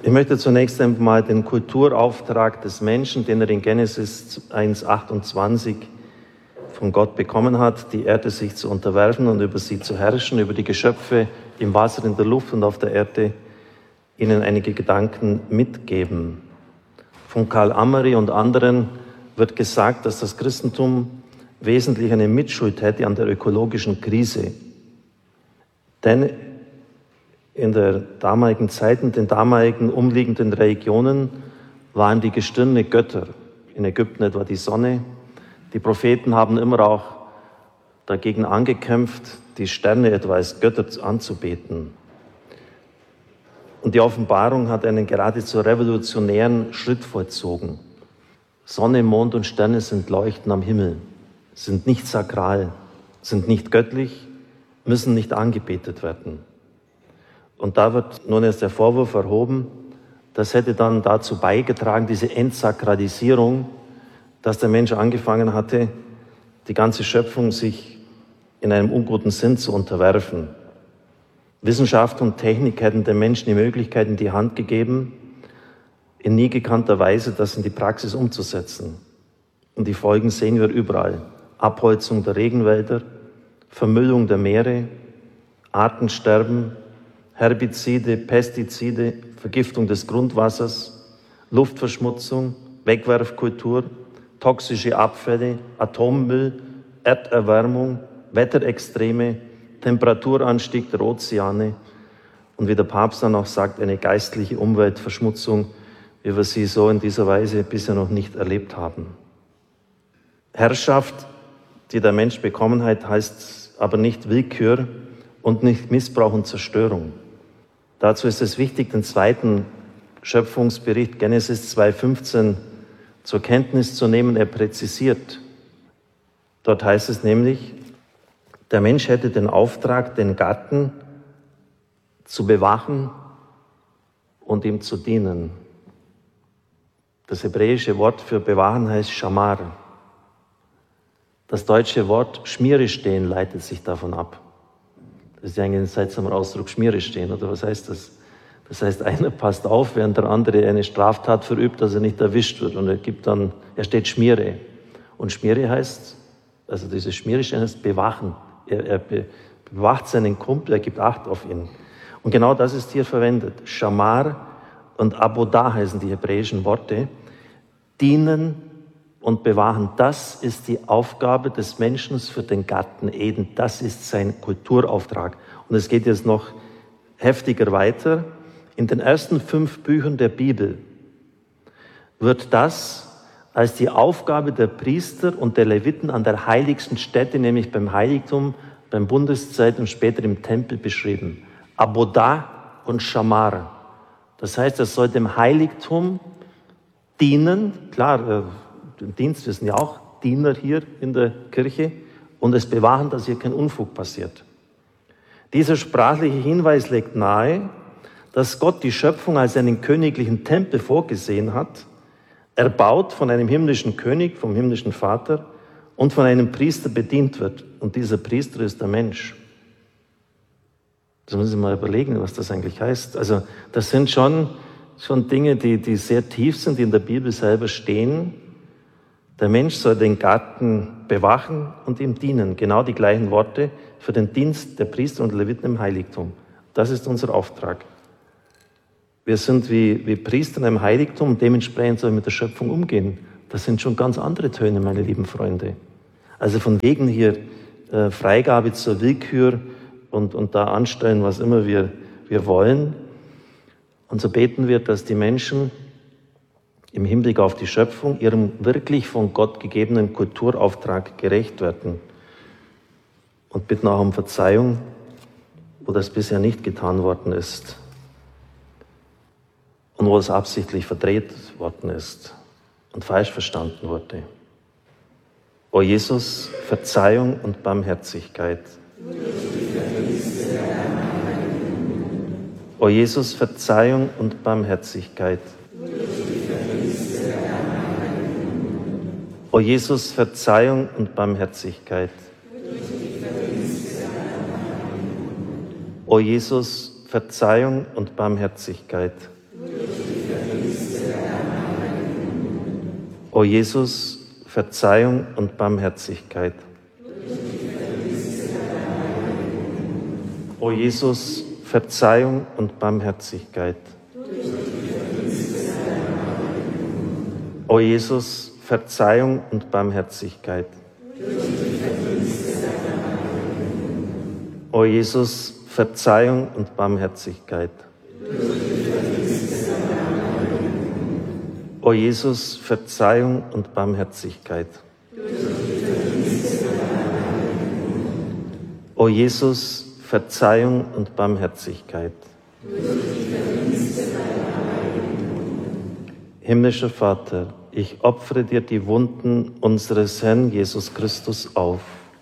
Ich möchte zunächst einmal den Kulturauftrag des Menschen, den er in Genesis 1,28 von Gott bekommen hat, die Erde sich zu unterwerfen und über sie zu herrschen, über die Geschöpfe im Wasser, in der Luft und auf der Erde, Ihnen einige Gedanken mitgeben. Von Karl Ameri und anderen wird gesagt, dass das Christentum wesentlich eine Mitschuld hätte an der ökologischen Krise. Denn in der damaligen Zeit, in den damaligen umliegenden Regionen waren die Gestirne Götter. In Ägypten etwa die Sonne. Die Propheten haben immer auch dagegen angekämpft, die Sterne etwa als Götter anzubeten. Und die Offenbarung hat einen geradezu revolutionären Schritt vollzogen. Sonne, Mond und Sterne sind Leuchten am Himmel, sind nicht sakral, sind nicht göttlich, müssen nicht angebetet werden. Und da wird nun erst der Vorwurf erhoben, das hätte dann dazu beigetragen, diese Entsakralisierung, dass der Mensch angefangen hatte, die ganze Schöpfung sich in einem unguten Sinn zu unterwerfen. Wissenschaft und Technik hätten den Menschen die Möglichkeit in die Hand gegeben, in nie gekannter Weise das in die Praxis umzusetzen. Und die Folgen sehen wir überall. Abholzung der Regenwälder, Vermüllung der Meere, Artensterben, Herbizide, Pestizide, Vergiftung des Grundwassers, Luftverschmutzung, Wegwerfkultur, toxische Abfälle, Atommüll, Erderwärmung, Wetterextreme, Temperaturanstieg der Ozeane und wie der Papst dann auch sagt, eine geistliche Umweltverschmutzung, wie wir sie so in dieser Weise bisher noch nicht erlebt haben. Herrschaft, die der Mensch bekommen hat, heißt aber nicht Willkür und nicht Missbrauch und Zerstörung. Dazu ist es wichtig, den zweiten Schöpfungsbericht Genesis 2,15 zur Kenntnis zu nehmen. Er präzisiert. Dort heißt es nämlich, der Mensch hätte den Auftrag, den Garten zu bewachen und ihm zu dienen. Das hebräische Wort für bewachen heißt Shamar. Das deutsche Wort Schmiere stehen leitet sich davon ab. Das ist ja eigentlich ein seltsamer Ausdruck, Schmiere stehen, oder was heißt das? Das heißt, einer passt auf, während der andere eine Straftat verübt, dass er nicht erwischt wird. Und er steht Schmiere. Und Schmiere heißt, also dieses Schmiere stehen heißt bewachen. Er bewacht seinen Kumpel, er gibt Acht auf ihn. Und genau das ist hier verwendet. Shamar und Abodah heißen die hebräischen Worte. Dienen und bewahren, das ist die Aufgabe des Menschen für den Garten Eden. Das ist sein Kulturauftrag. Und es geht jetzt noch heftiger weiter. In den ersten 5 Büchern der Bibel wird das als die Aufgabe der Priester und der Leviten an der heiligsten Stätte, nämlich beim Heiligtum, beim Bundeszelt und später im Tempel beschrieben. Abodah und Shamar. Das heißt, er soll dem Heiligtum dienen, klar, den Dienst, wir sind ja auch Diener hier in der Kirche, und es bewahren, dass hier kein Unfug passiert. Dieser sprachliche Hinweis legt nahe, dass Gott die Schöpfung als einen königlichen Tempel vorgesehen hat, erbaut von einem himmlischen König, vom himmlischen Vater, und von einem Priester bedient wird. Und dieser Priester ist der Mensch. Das müssen Sie mal überlegen, was das eigentlich heißt. Also das sind schon Dinge, die sehr tief sind, die in der Bibel selber stehen. Der Mensch soll den Garten bewachen und ihm dienen. Genau die gleichen Worte für den Dienst der Priester und Leviten im Heiligtum. Das ist unser Auftrag. Wir sind wie Priester in einem Heiligtum und dementsprechend sollen wir mit der Schöpfung umgehen. Das sind schon ganz andere Töne, meine lieben Freunde. Also von wegen hier Freigabe zur Willkür und da anstellen, was immer wir wollen. Und so beten wir, dass die Menschen im Hinblick auf die Schöpfung ihrem wirklich von Gott gegebenen Kulturauftrag gerecht werden. Und bitten auch um Verzeihung, wo das bisher nicht getan worden ist und wo es absichtlich verdreht worden ist und falsch verstanden wurde. O Jesus, Verzeihung und Barmherzigkeit. O Jesus, Verzeihung und Barmherzigkeit. O Jesus, Verzeihung und Barmherzigkeit. O Jesus, Verzeihung und Barmherzigkeit. O Jesus, Verzeihung und Barmherzigkeit. O Jesus, Verzeihung und Barmherzigkeit. O Jesus, Verzeihung und Barmherzigkeit. O Jesus, Verzeihung und Barmherzigkeit. O Jesus, Verzeihung und Barmherzigkeit. O Jesus, Verzeihung und Barmherzigkeit. Himmlischer Vater, ich opfere dir die Wunden unseres Herrn Jesus Christus auf.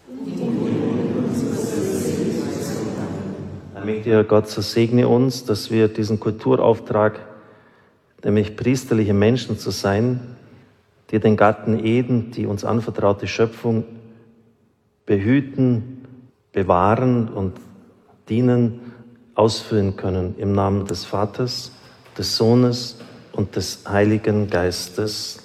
Allmächtiger Gott, so segne uns, dass wir diesen Kulturauftrag, nämlich priesterliche Menschen zu sein, die den Garten Eden, die uns anvertraute Schöpfung, behüten, bewahren und dienen, ausfüllen können. Im Namen des Vaters, des Sohnes und des Heiligen Geistes.